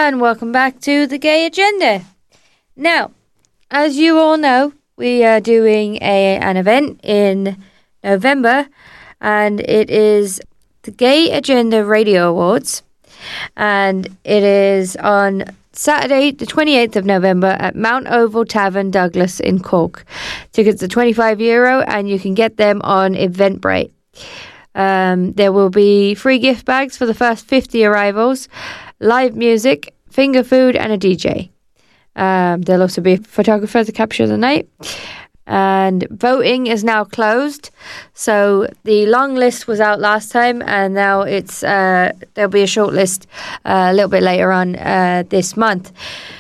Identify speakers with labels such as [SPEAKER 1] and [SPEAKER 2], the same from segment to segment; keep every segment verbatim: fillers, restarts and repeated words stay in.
[SPEAKER 1] and welcome back to the Gay Agenda. Now, as you all know, we are doing a an event in November, and it is the Gay Agenda Radio Awards, and it is on Saturday, the twenty-eighth of November at Mount Oval Tavern, Douglas in Cork. Tickets are twenty-five euro, and you can get them on Eventbrite. Um, there will be free gift bags for the first fifty arrivals, live music, finger food, and a D J. Um, there'll also be a photographer to capture the night. And voting is now closed. So the long list was out last time, and now it's uh, there'll be a short list uh, a little bit later on uh, this month.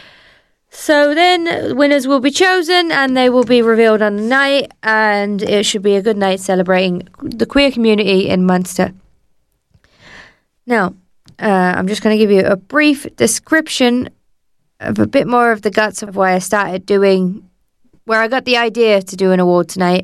[SPEAKER 1] So then winners will be chosen, and they will be revealed on the night, and it should be a good night celebrating the queer community in Munster. Now, uh, I'm just going to give you a brief description of a bit more of the guts of why I started doing, where I got the idea to do an award tonight.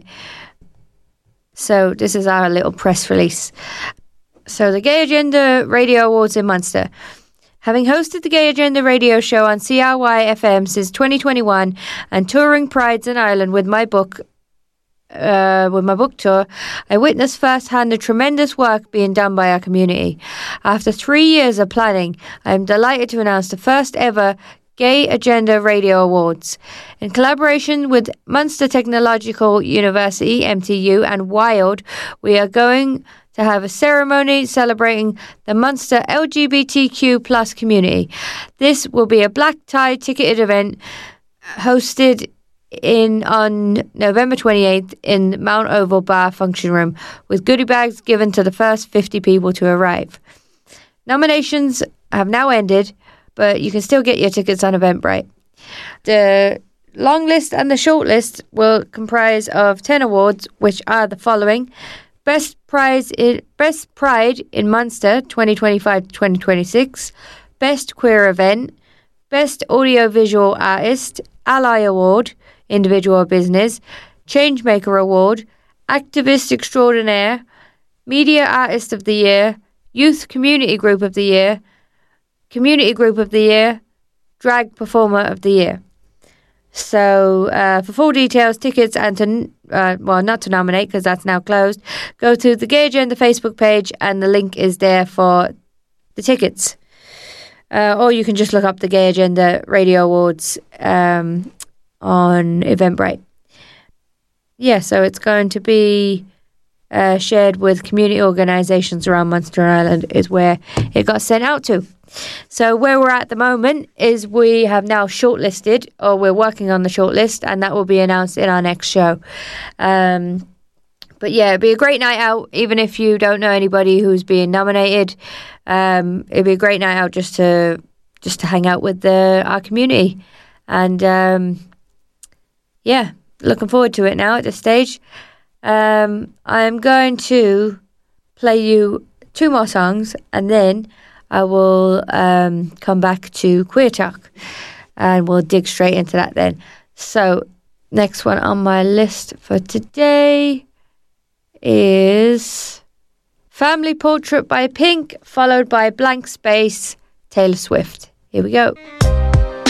[SPEAKER 1] So this is our little press release. So the Gay Agenda Radio Awards in Munster. Having hosted the Gay Agenda radio show on C R Y F M since twenty twenty-one and touring Prides in Ireland with my book, uh, with my book tour, I witnessed firsthand the tremendous work being done by our community. After three years of planning, I am delighted to announce the first ever Gay Agenda Radio Awards. In collaboration with Munster Technological University, M T U, and Wild, we are going to have a ceremony celebrating the Munster L G B T Q plus community. This will be a black tie ticketed event hosted in on November twenty-eighth in Mount Oval Bar Function Room, with goodie bags given to the first fifty people to arrive. Nominations have now ended, but you can still get your tickets on Eventbrite. The long list and the short list will comprise of ten awards, which are the following: Best Prize in, Best Pride in Munster twenty twenty-five to twenty twenty-six, Best Queer Event, Best Audiovisual Artist, Ally Award, Individual or Business, Changemaker Award, Activist Extraordinaire, Media Artist of the Year, Youth Community Group of the Year, Community Group of the Year, Drag Performer of the Year. So uh, for full details, tickets, and to, uh, well, not to nominate because that's now closed, go to the Gay Agenda Facebook page, and the link is there for the tickets. Uh, or you can just look up the Gay Agenda Radio Awards um, on Eventbrite. Yeah, so it's going to be uh, shared with community organisations around Munster and Ireland is where it got sent out to. So where we're at the moment is we have now shortlisted, or we're working on the shortlist, and that will be announced in our next show. Um, but yeah, it'd be a great night out, even if you don't know anybody who's being nominated. Um, it'd be a great night out just to just to hang out with the our community, and um, yeah, looking forward to it now at this stage. Um, I'm going to play you two more songs, and then I will um, come back to Queer Talk, and we'll dig straight into that then. So, next one on my list for today is Family Portrait by Pink, followed by Blank Space, Taylor Swift. Here we go.